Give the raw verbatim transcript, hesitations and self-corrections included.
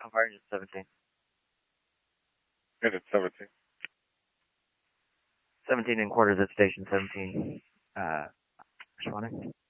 How far is it? seventeen. It is seventeen. seventeen and quarters at station seventeen. Uh, responding.